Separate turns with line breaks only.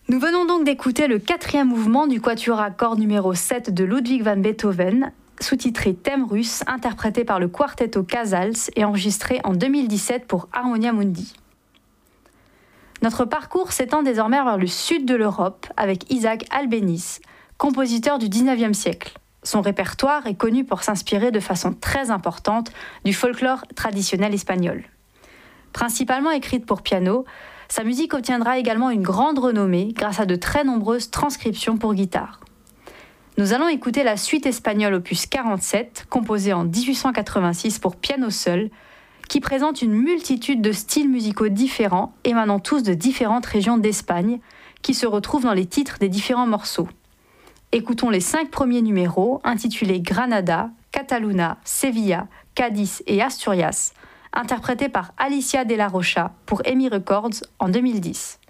Nous venons donc d'écouter le 4e mouvement du quatuor à cordes numéro 7 de Ludwig van Beethoven, sous-titré Thème russe, interprété par le Quartetto Casals et enregistré en 2017 pour Harmonia Mundi. Notre parcours s'étend désormais vers le sud de l'Europe avec Isaac Albéniz, compositeur du XIXe siècle. Son répertoire est connu pour s'inspirer de façon très importante du folklore traditionnel espagnol. Principalement écrite pour piano, sa musique obtiendra également une grande renommée grâce à de très nombreuses transcriptions pour guitare. Nous allons écouter la suite espagnole opus 47, composée en 1886 pour piano seul, qui présente une multitude de styles musicaux différents, émanant tous de différentes régions d'Espagne, qui se retrouvent dans les titres des différents morceaux. Écoutons les 5 premiers numéros, intitulés Granada, Catalunya, Sevilla, Cadiz et Asturias, interprétés par Alicia de la Rocha pour EMI Records en 2010.